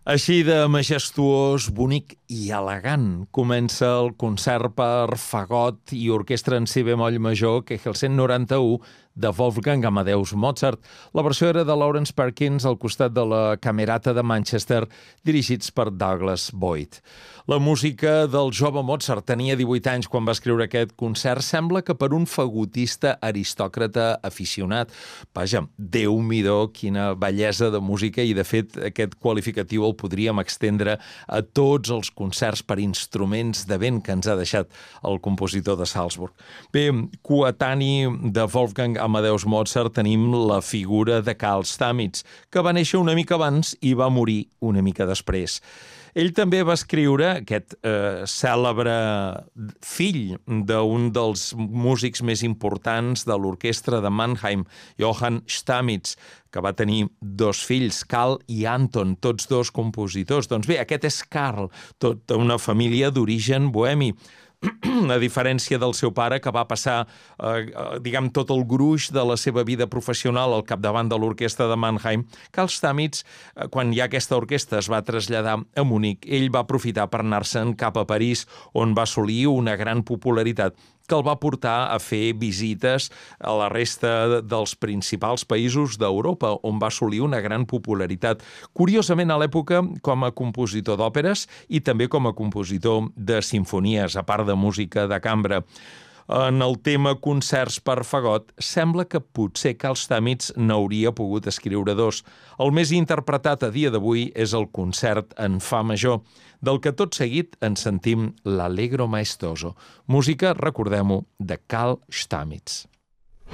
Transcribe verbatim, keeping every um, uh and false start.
Així de majestuós, bonic i elegant comença el concert per fagot i orquestra en si bemoll major que el cent noranta-u de Wolfgang Amadeus Mozart. La versió era de Lawrence Perkins al costat de la Camerata de Manchester, dirigits per Douglas Boyd. La música del jove Mozart tenia divuit anys quan va escriure aquest concert. Sembla que per un fagotista aristòcrata aficionat. Vaja, Déu-m'hi-do, quina bellesa de música, i de fet aquest qualificatiu el podríem extendre a tots els concerts per instruments de vent que ens ha deixat el compositor de Salzburg. Bé, coetani de Wolfgang Amadeus Mozart tenim la figura de Carl Stamitz, que va néixer una mica abans i va morir una mica després. Ell també va escriure aquest eh, cèlebre fill d'un dels músics més importants de l'orquestra de Mannheim, Johann Stamitz, que va tenir dos fills, Karl i Anton, tots dos compositors. Doncs bé, aquest és Karl, tota una família d'origen bohemi. A diferència del seu pare, que va passar, eh, diguem, tot el gruix de la seva vida professional al capdavant de l'orquestra de Mannheim, Carl Stamitz, eh, quan ja aquesta orquestra es va traslladar a Munic, ell va aprofitar per anar-se'n cap a París, on va assolir una gran popularitat que el va portar a fer visites a la resta dels principals països d'Europa, on va assolir una gran popularitat. Curiosament, a l'època, com a compositor d'òperes i també com a compositor de simfonies, a part de música de cambra. En el tema concerts per fagot, sembla que potser Carl Stamitz n'hauria pogut escriure dos. El més interpretat a dia d'avui és el concert en fa major, del que tot seguit ens sentim l'Allegro maestoso, música, recordem-ho, de Carl Stamitz.